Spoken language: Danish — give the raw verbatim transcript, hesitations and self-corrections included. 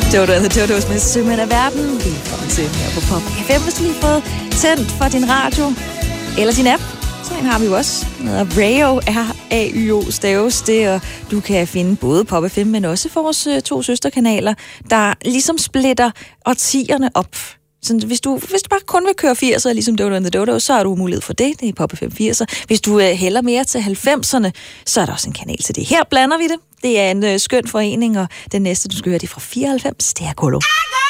Dodo and the Dodos med Sømænd af Verden. Velkommen til her på Pop F M, hvis du lige har fået tændt for din radio eller din app. Så en har vi jo også. Den hedder Rayo, R A Y O staves det, og du kan finde både Pop F M, men også vores to søsterkanaler, der ligesom splitter årtierne op. Så hvis du, hvis du bare kun vil køre firser, ligesom Dodo and the Dodo, så har du mulighed for det. Det er Pop F M firser. Hvis du hælder mere til halvfemserne, så er der også en kanal til det. Her blander vi det. Det er en øh, skøn forening, og den næste, du skal høre, det er fra fireoghalvfems. Det er Kolo.